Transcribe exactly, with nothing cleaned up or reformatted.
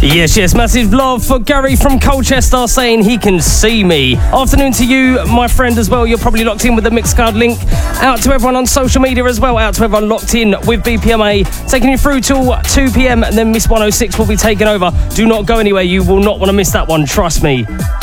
Yes, yes, massive love for Gary from Colchester saying he can see me. Afternoon to you, my friend, as well. You're probably locked in with the Mixcloud link. Out to everyone on social media as well. Out to everyone locked in with B P M A. Taking you through till two p.m. and then Miss one oh six will be taking over. Do not go anywhere. You will not want to miss that one. Trust me.